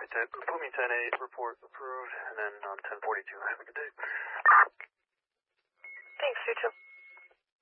Put me 10-8, report approved, and then on 10-42, have a good day.